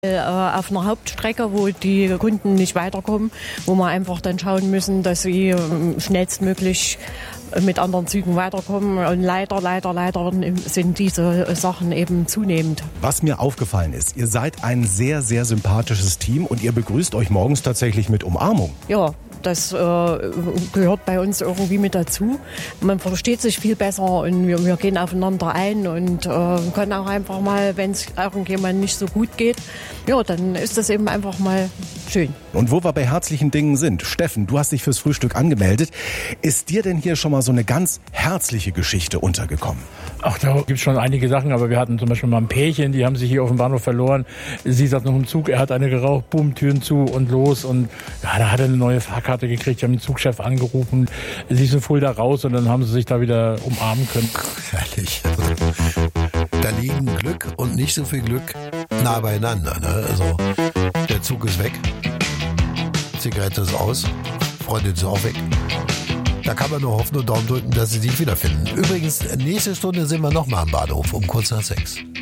Auf einer Hauptstrecke, wo die Kunden nicht weiterkommen, wo wir einfach dann schauen müssen, dass sie schnellstmöglich mit anderen Zügen weiterkommen. Und leider sind diese Sachen eben zunehmend. Was mir aufgefallen ist, ihr seid ein sehr, sehr sympathisches Team und ihr begrüßt euch morgens tatsächlich mit Umarmung. Ja, das gehört bei uns irgendwie mit dazu. Man versteht sich viel besser und wir gehen aufeinander ein und können auch einfach mal, wenn es irgendjemand nicht so gut geht, ja, dann ist das eben einfach mal schön. Und wo wir bei herzlichen Dingen sind, Steffen, du hast dich fürs Frühstück angemeldet. Ist dir denn hier schon mal so eine ganz herzliche Geschichte untergekommen? Ach, da gibt es schon einige Sachen, aber wir hatten zum Beispiel mal ein Pärchen, die haben sich hier auf dem Bahnhof verloren. Sie saß noch im Zug, er hat eine geraucht, boom, Türen zu und los. Und ja, da hat er eine neue Fahrkarte gekriegt, die haben den Zugchef angerufen. Sie ist in Fulda raus und dann haben sie sich da wieder umarmen können. Herrlich. Da liegen Glück und nicht so viel Glück nah beieinander. Ne? Also der Zug ist weg, Zigarette ist aus, Freundin ist auch weg. Da kann man nur hoffen und Daumen drücken, dass sie sich wiederfinden. Übrigens, nächste Stunde sind wir nochmal am Bahnhof um kurz nach 6.